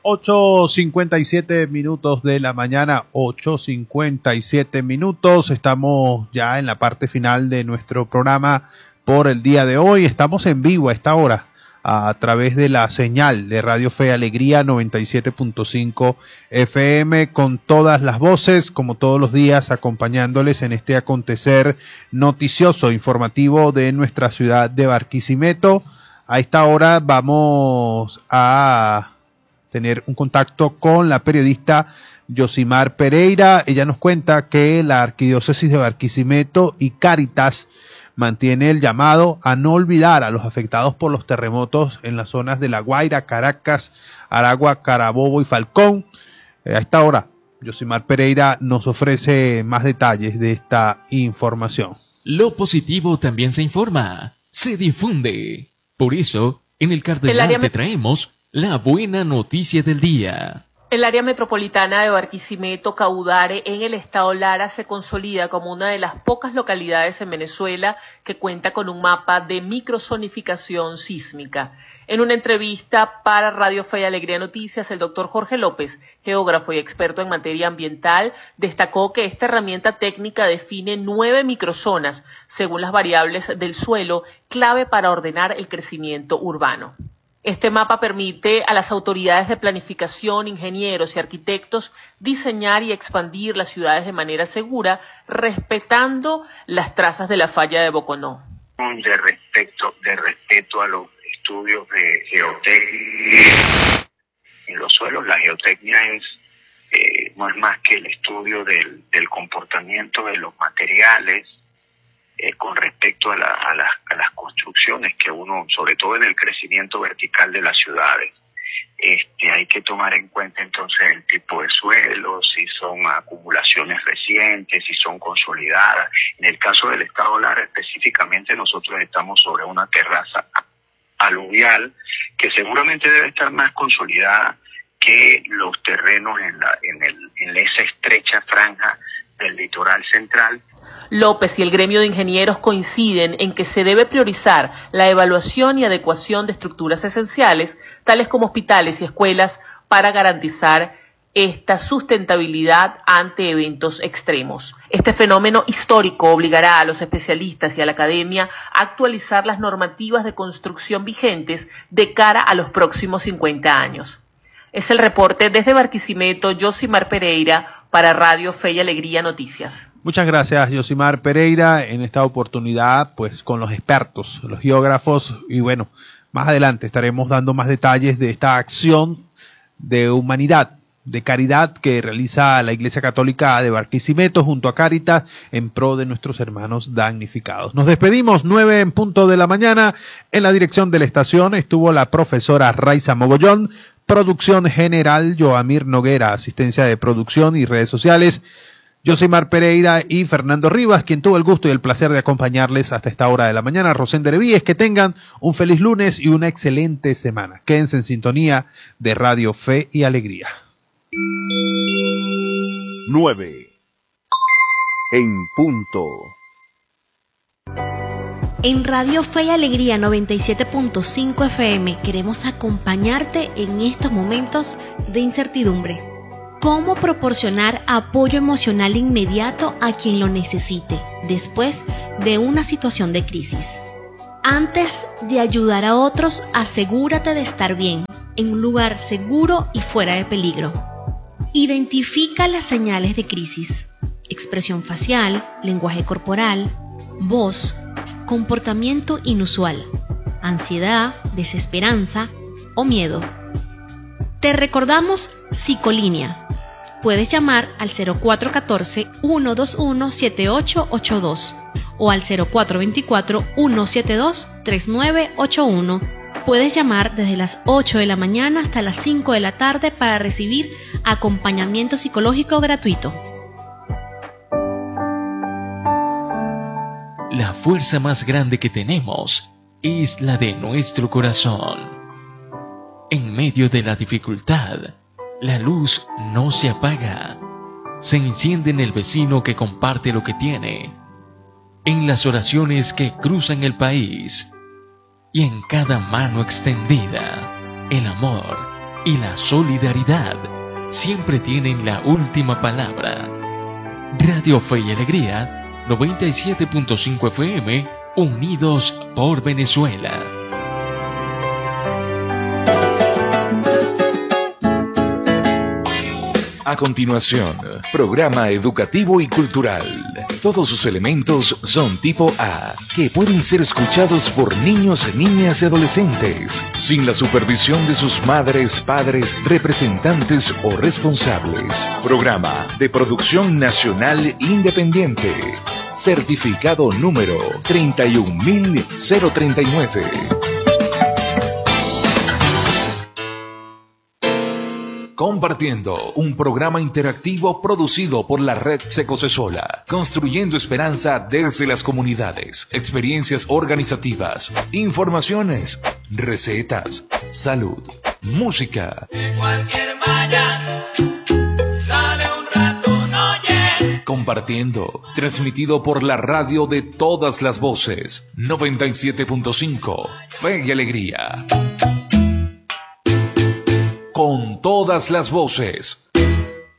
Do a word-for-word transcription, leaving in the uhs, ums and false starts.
ocho cincuenta y siete minutos de la mañana, ocho cincuenta y siete minutos. Estamos ya en la parte final de nuestro programa por el día de hoy. Estamos en vivo a esta hora a través de la señal de Radio Fe y Alegría noventa y siete punto cinco F M con todas las voces, como todos los días, acompañándoles en este acontecer noticioso, informativo de nuestra ciudad de Barquisimeto. A esta hora vamos a tener un contacto con la periodista Yosimar Pereira. Ella nos cuenta que la Arquidiócesis de Barquisimeto y Cáritas mantiene el llamado a no olvidar a los afectados por los terremotos en las zonas de La Guaira, Caracas, Aragua, Carabobo y Falcón. Eh, a esta hora, Yosimar Pereira nos ofrece más detalles de esta información. Lo positivo también se informa, se difunde. Por eso, en el Cardenal te met- traemos la buena noticia del día. El área metropolitana de Barquisimeto, Caudare, en el estado Lara, se consolida como una de las pocas localidades en Venezuela que cuenta con un mapa de microzonificación sísmica. En una entrevista para Radio Fe y Alegría Noticias, el doctor Jorge López, geógrafo y experto en materia ambiental, destacó que esta herramienta técnica define nueve microzonas, según las variables del suelo, clave para ordenar el crecimiento urbano. Este mapa permite a las autoridades de planificación, ingenieros y arquitectos diseñar y expandir las ciudades de manera segura, respetando las trazas de la falla de Boconó. De respeto, de respeto a los estudios de geotecnia en los suelos. La geotecnia es, eh, no es más que el estudio del, del comportamiento de los materiales, Eh, con respecto a, la, a, las, a las construcciones que uno, sobre todo en el crecimiento vertical de las ciudades, este, hay que tomar en cuenta entonces el tipo de suelo, si son acumulaciones recientes, si son consolidadas. En el caso del estado Lara específicamente, nosotros estamos sobre una terraza aluvial que seguramente debe estar más consolidada que los terrenos en, la, en, el, en esa estrecha franja del litoral central. López y el gremio de ingenieros coinciden en que se debe priorizar la evaluación y adecuación de estructuras esenciales, tales como hospitales y escuelas, para garantizar esta sustentabilidad ante eventos extremos. Este fenómeno histórico obligará a los especialistas y a la academia a actualizar las normativas de construcción vigentes de cara a los próximos cincuenta años. Es el reporte desde Barquisimeto, Yosimar Pereira, para Radio Fe y Alegría Noticias. Muchas gracias, Yosimar Pereira, en esta oportunidad, pues con los expertos, los geógrafos, y bueno, más adelante estaremos dando más detalles de esta acción de humanidad, de caridad que realiza la Iglesia Católica de Barquisimeto junto a Cáritas en pro de nuestros hermanos damnificados. Nos despedimos, nueve en punto de la mañana. En la dirección de la estación estuvo la profesora Raiza Mogollón, producción general Joamir Noguera, asistencia de producción y redes sociales Yosimar Pereira y Fernando Rivas, quien tuvo el gusto y el placer de acompañarles hasta esta hora de la mañana. Rosén Derevíes, que tengan un feliz lunes y una excelente semana. Quédense en sintonía de Radio Fe y Alegría. nueve en punto. En Radio Fe y Alegría noventa y siete punto cinco F M queremos acompañarte en estos momentos de incertidumbre. ¿Cómo proporcionar apoyo emocional inmediato a quien lo necesite después de una situación de crisis? Antes de ayudar a otros, asegúrate de estar bien, en un lugar seguro y fuera de peligro. Identifica las señales de crisis: expresión facial, lenguaje corporal, voz, comportamiento inusual, ansiedad, desesperanza o miedo. Te recordamos Psicolínea. Puedes llamar al cero cuatro uno cuatro, uno dos uno, siete ocho ocho dos o al cero cuatro dos cuatro, uno siete dos, tres nueve ocho uno. Puedes llamar desde las ocho de la mañana hasta las cinco de la tarde para recibir acompañamiento psicológico gratuito. La fuerza más grande que tenemos es la de nuestro corazón. En medio de la dificultad, la luz no se apaga. Se enciende en el vecino que comparte lo que tiene, en las oraciones que cruzan el país y en cada mano extendida. El amor y la solidaridad siempre tienen la última palabra. Radio Fe y Alegría, noventa y siete punto cinco F M, unidos por Venezuela. A continuación, programa educativo y cultural. Todos sus elementos son tipo A, que pueden ser escuchados por niños, niñas y adolescentes, sin la supervisión de sus madres, padres, representantes o responsables. Programa de producción nacional independiente. Certificado número treinta y un mil treinta y nueve. Compartiendo, un programa interactivo producido por la Red Secocesola, construyendo esperanza desde las comunidades, experiencias organizativas, informaciones, recetas, salud, música. De cualquier malla sale un ratón, oye. Compartiendo, transmitido por la radio de todas las voces, noventa y siete punto cinco, Fe y Alegría. Con todas las voces.